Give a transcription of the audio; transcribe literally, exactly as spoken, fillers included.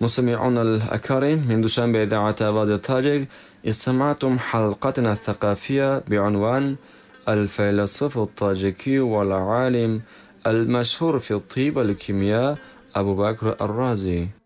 مستمعون الأكارم، من دوشنبه إذاعة آواز التاجك استمعتم حلقتنا الثقافية بعنوان الفيلسوف الطاجيكي والعالم المشهور في الطب والكيمياء أبو بكر الرازي.